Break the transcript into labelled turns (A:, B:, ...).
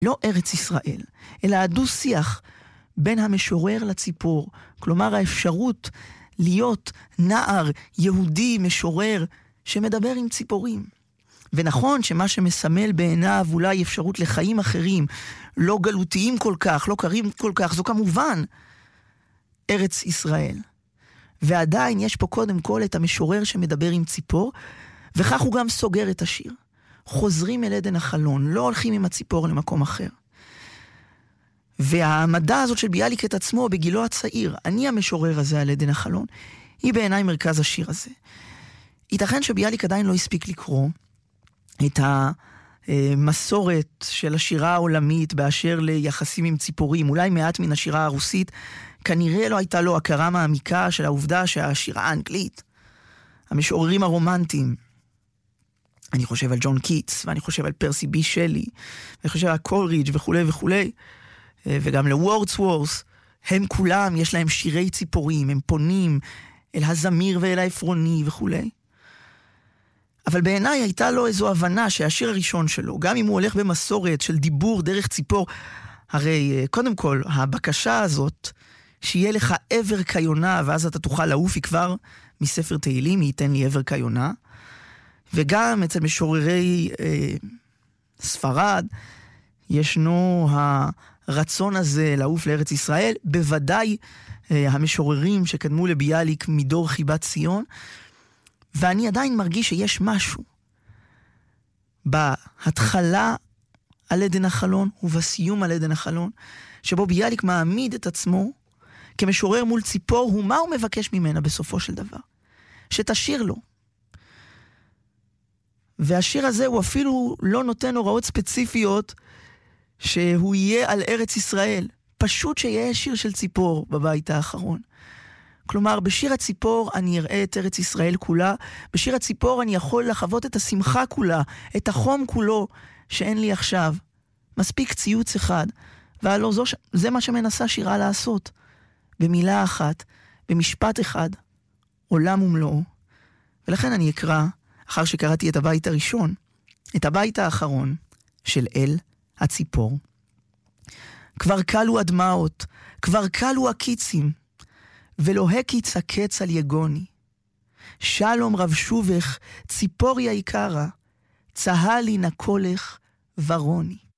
A: לא ארץ ישראל, אלא הדו-שיח בין המשורר לציפור. כלומר, האפשרות להיות נער יהודי משורר שמדבר עם ציפורים. ונכון שמה שמסמל בעיניו אולי אפשרות לחיים אחרים, לא גלותיים כל כך, לא קרים כל כך, זו כמובן ארץ ישראל. ועדיין יש פה קודם כל את המשורר שמדבר עם ציפור, וכך הוא גם סוגר את השיר. חוזרים אל עדן החלון, לא הולכים עם הציפור למקום אחר. והעמדה הזאת של ביאליק את עצמו בגילו הצעיר, אני המשורר הזה על עדן החלון, היא בעיניי מרכז השיר הזה. ייתכן שביאליק עדיין לא הספיק לקרוא את המסורת של השירה העולמית באשר ליחסים עם ציפורים, אולי מעט מן השירה הרוסית, כנראה לא הייתה לו הכרה מעמיקה של העובדה שהשירה האנגלית, המשוררים הרומנטיים, אני חושב על ג'ון קיטס, ואני חושב על פרסי בי שלי, ואני חושב על קולרידג' וכו' וכו', וגם לוורדסוורת', הם כולם, יש להם שירי ציפורים, הם פונים אל הזמיר ואל העפרוני וכו'. אבל בעיניי הייתה לו איזו הבנה שהשיר הראשון שלו, גם אם הוא הולך במסורת של דיבור דרך ציפור, הרי קודם כל, הבקשה הזאת, שיהיה לך עבר כיונה, ואז אתה תוכל לעוף, היא כבר מספר תהילים, ייתן לי עבר כיונה, וגם אצל משוררי ספרד, ישנו הרצון הזה לעוף לארץ ישראל, בוודאי המשוררים שקדמו לביאליק מדור חיבת ציון, ואני עדיין מרגיש שיש משהו בהתחלה על עדן החלון ובסיום על עדן החלון, שבו ביאליק מעמיד את עצמו כמשורר מול ציפור, ומה הוא מבקש ממנה בסופו של דבר? שתשיר לו. והשיר הזה הוא אפילו לא נותן הוראות ספציפיות שהוא יהיה על ארץ ישראל. פשוט שיהיה שיר של ציפור בבית האחרון. כלומר, בשיר הציפור אני אראה את ארץ ישראל כולה, בשיר הציפור אני יכול לחוות את השמחה כולה, את החום כולו שאין לי עכשיו. מספיק ציוץ אחד, והלא זה מה שמנסה שירה לעשות. במילה אחת, במשפט אחד, עולם ומלואו. ולכן אני אקרא, אחר שקראתי את הבית הראשון, את הבית האחרון של אל הציפור. כבר קלו הדמעות, כבר קלו הקיצים, ולא הקיץ הקץ על יגוני. שלום רב שובך, ציפור יקרה, צהלי נקולך ורוני.